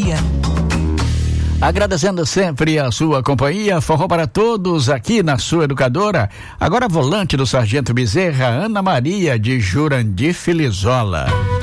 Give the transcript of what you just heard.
dia. Agradecendo sempre a sua companhia, forró para todos aqui na sua educadora. Agora volante do Sargento Bezerra, Ana Maria de Jurandir Filizola.